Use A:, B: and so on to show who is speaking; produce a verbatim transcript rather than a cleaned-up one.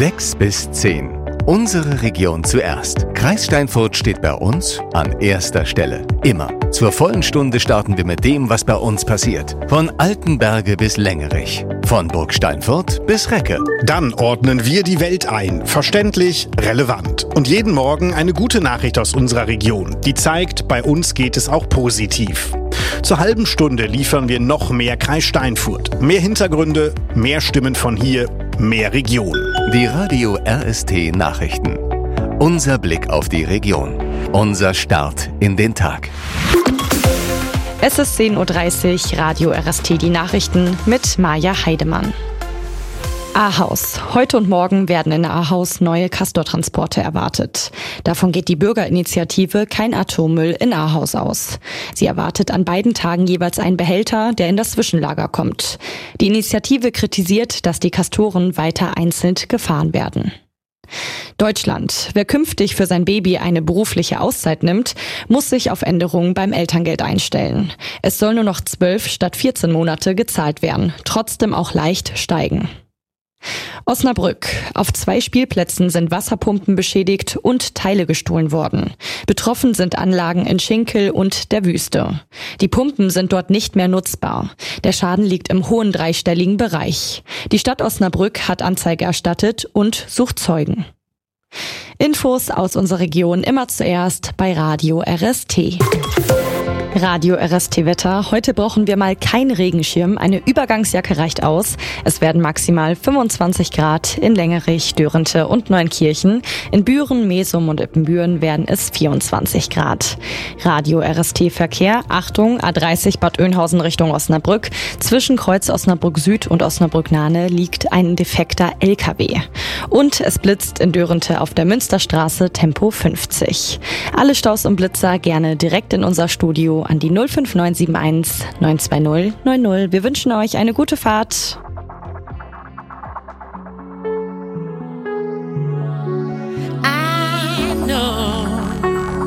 A: sechs bis zehn. Unsere Region zuerst. Kreis Steinfurt steht bei uns an erster Stelle. Immer. Zur vollen Stunde starten wir mit dem, was bei uns passiert. Von Altenberge bis Längerich. Von Burg Steinfurt bis Recke.
B: Dann ordnen wir die Welt ein. Verständlich, relevant. Und jeden Morgen eine gute Nachricht aus unserer Region, die zeigt, bei uns geht es auch positiv. Zur halben Stunde liefern wir noch mehr Kreis Steinfurt. Mehr Hintergründe, mehr Stimmen von hier, mehr Region.
A: Die Radio R S T Nachrichten. Unser Blick auf die Region. Unser Start in den Tag.
C: Es ist zehn Uhr dreißig, Radio R S T die Nachrichten mit Maja Heidemann. Ahaus. Heute und morgen werden in Ahaus neue Castor-Transporte erwartet. Davon geht die Bürgerinitiative Kein Atommüll in Ahaus aus. Sie erwartet an beiden Tagen jeweils einen Behälter, der in das Zwischenlager kommt. Die Initiative kritisiert, dass die Castoren weiter einzeln gefahren werden. Deutschland. Wer künftig für sein Baby eine berufliche Auszeit nimmt, muss sich auf Änderungen beim Elterngeld einstellen. Es soll nur noch zwölf statt vierzehn Monate gezahlt werden, trotzdem auch leicht steigen. Osnabrück. Auf zwei Spielplätzen sind Wasserpumpen beschädigt und Teile gestohlen worden. Betroffen sind Anlagen in Schinkel und der Wüste. Die Pumpen sind dort nicht mehr nutzbar. Der Schaden liegt im hohen dreistelligen Bereich. Die Stadt Osnabrück hat Anzeige erstattet und sucht Zeugen. Infos aus unserer Region immer zuerst bei Radio R S T. Radio R S T Wetter. Heute brauchen wir mal keinen Regenschirm. Eine Übergangsjacke reicht aus. Es werden maximal fünfundzwanzig Grad in Längerich, Dörente und Neunkirchen. In Büren, Mesum und Ippenbüren werden es vierundzwanzig Grad. Radio R S T Verkehr. Achtung, A dreißig Bad Oeynhausen Richtung Osnabrück. Zwischen Kreuz Osnabrück Süd und Osnabrück Nahne liegt ein defekter L K W. Und es blitzt in Dörente auf der Münsterstraße Tempo fünfzig. Alle Staus und Blitzer gerne direkt in unser Studio an die null fünf neun sieben eins neun zwei null neun null. Wir wünschen euch eine gute Fahrt.